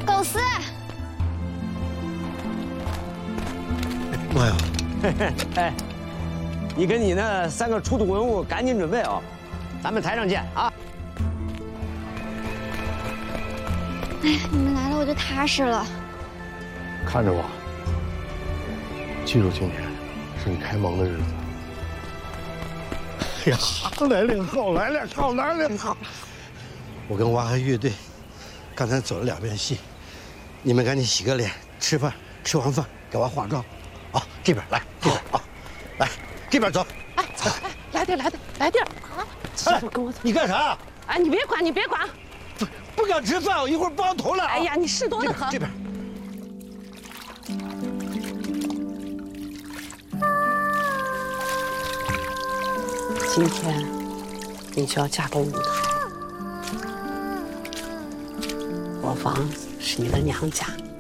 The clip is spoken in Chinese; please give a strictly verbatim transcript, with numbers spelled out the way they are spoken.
狗屎！ 妈呀！ 哎，你跟你那三个出土文物赶紧准备啊，咱们台上见啊！ 哎呀，你们来了我就踏实了。 看着我，记住今天是你开蒙的日子。哎呀，来了好，来了好，来了好！我跟娃孩乐队刚才走了两遍戏，你们赶紧洗个脸，吃饭，吃完饭给娃化妆。啊，这边来，这边啊，来这边走。 哎，哎，来点，来点，来点啊！师傅跟我走。 你干啥？ 哎，你别管，你别管。 不不敢吃饭，我一会儿包头了。 哎呀，你事多的很。 这边。 今天你就要嫁给舞台，我房是你的娘家。